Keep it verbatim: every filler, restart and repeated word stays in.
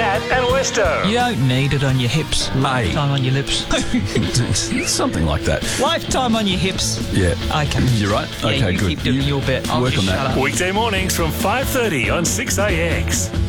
Nat and Westo. You don't need it on your hips. Mate. Lifetime on your lips. Something like that. Lifetime on your hips. Yeah. Okay. You're right? Yeah, Okay, you good. keep doing You your bit. I'll work just on that. shut up. Weekday mornings from five thirty on six A X.